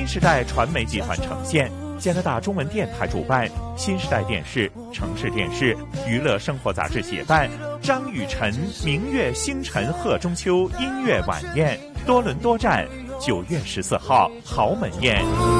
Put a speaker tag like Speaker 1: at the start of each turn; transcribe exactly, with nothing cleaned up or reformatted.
Speaker 1: 时代传媒集团呈现，加拿大中文电台主办，新时代电视、城市电视、娱乐生活杂志协办，张雨晨明月星辰贺中秋音乐晚宴，多伦多站九月十四号豪门宴。